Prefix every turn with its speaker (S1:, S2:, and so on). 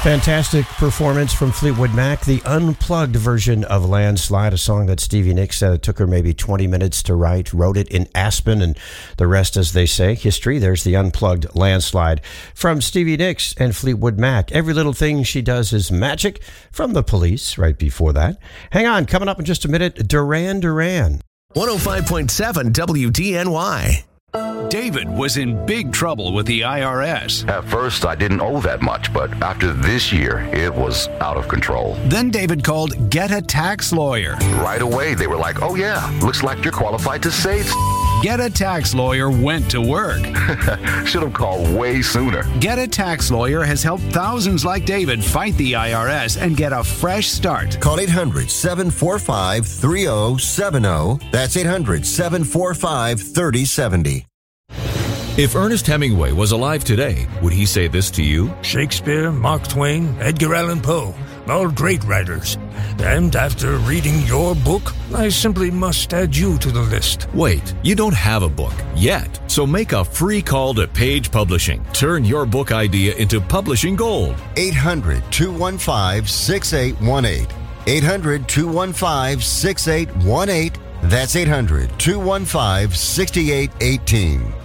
S1: Fantastic performance from Fleetwood Mac, the unplugged version of Landslide, a song that Stevie Nicks said it took her maybe 20 minutes to write, wrote it in Aspen, and the rest, as they say, history. There's the unplugged Landslide from Stevie Nicks and Fleetwood Mac. Every Little Thing She Does Is Magic from The Police right before that. Hang on, coming up in just a minute, Duran Duran.
S2: 105.7 WDNY.
S3: David was in big trouble with the IRS.
S4: At first, I didn't owe that much, but after this year, it was out of control.
S3: Then David called Get a Tax Lawyer.
S4: Right away, they were like, oh yeah, looks like you're qualified to save.
S3: Get a Tax Lawyer went to work.
S4: Should have called way sooner.
S3: Get a Tax Lawyer has helped thousands like David fight the IRS and get a fresh start.
S5: Call 800-745-3070. That's 800-745-3070.
S6: If Ernest Hemingway was alive today, would he say this to you?
S7: Shakespeare, Mark Twain, Edgar Allan Poe, all great writers. And after reading your book, I simply must add you to the list.
S6: Wait, you don't have a book yet, so make a free call to Page Publishing. Turn your book idea into publishing gold.
S5: 800-215-6818. 800-215-6818. That's 800-215-6818.